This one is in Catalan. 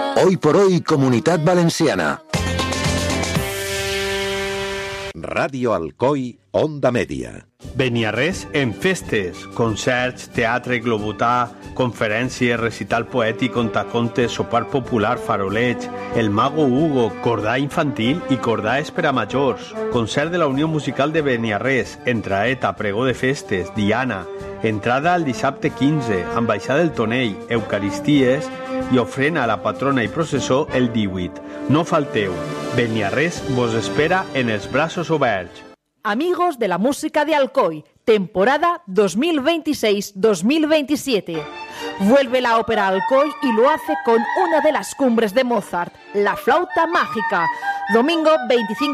Hoy por hoy, Comunitat Valenciana. Ràdio Alcoi, Onda Mèdia. Beniarrés en festes, concerts, teatre, globutà, conferències, recital poètic, contacontes, sopar popular, faroleig, el Mago Hugo, cordà infantil i cordàs per a majors, concert de la Unió Musical de Beniarrés, entraeta, pregó de festes, diana, entrada al dissabte 15, ambaixada del Tonell, eucaristies i ofrena a la patrona i processó el 18. No falteu, Beniarrés vos espera en els braços oberts. Amigos de la música de Alcoi, temporada 2026-2027. Vuelve la ópera Alcoi y lo hace con una de las cumbres de Mozart, la flauta mágica. Domingo 25